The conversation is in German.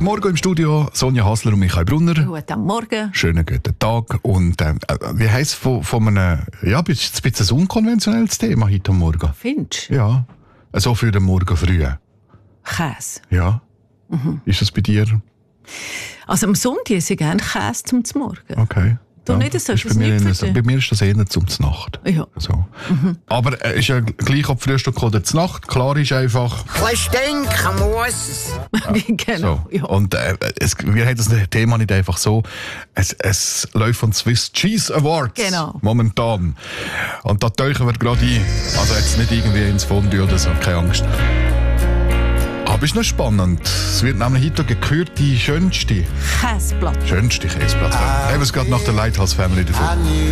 Guten Morgen im Studio, Sonja Hasler und Michael Brunner. Guten Morgen. Schönen guten Tag. Und wie heisst es von einem, ja, ein bisschen ein unkonventionelles Thema heute am Morgen? Findest du? Ja, so für den Morgen früh. Käse. Ja. Ist das bei dir? Also am Sonntag esse ich gerne Käse zum Morgen. Okay. Du nicht, das ist bei, mir nicht für dich? bei mir ist das eher zum Nacht. Ja. So. Aber ist ja gleich ob Frühstück oder zur Nacht. Klar ist einfach... Ein stinken muss es. Genau. So. Ja. Und wir haben das Thema nicht einfach so. Es läuft von Swiss Cheese Awards Genau. momentan. Und da tauchen wir gerade ein. Also jetzt nicht irgendwie ins Fondue oder so, keine Angst. Aber ist noch spannend. Es wird nämlich heute gekürt die schönste Käseplatte. Käseplatte. Haben wir es gerade nach der Lighthouse Family davon.